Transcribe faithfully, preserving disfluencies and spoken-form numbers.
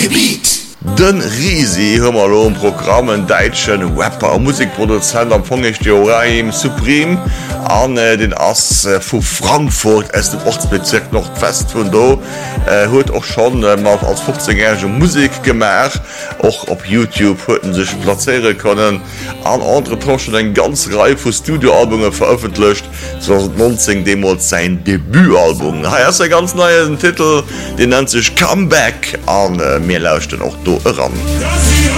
Gebiet. Den Risi hummer lo Programmen deitschen Rapper Musikproduzent am Fongcht Joraim Supreme an äh, den Ass äh, vu Frankfurt es dem Ortsbezirk noch fest vun do huet äh, och schon äh, mat als fünfzehnjährige Musik gemer och op YouTube hueten sech placéiere können an andere Torschen en ganz Reihe vu Studioalbume veröffentlicht zweitausendneunzehn demol sein Debütalbum. Ha er se ganz neuen Titel, den nennt sich Comeback an äh, mir lauschten auch do ran.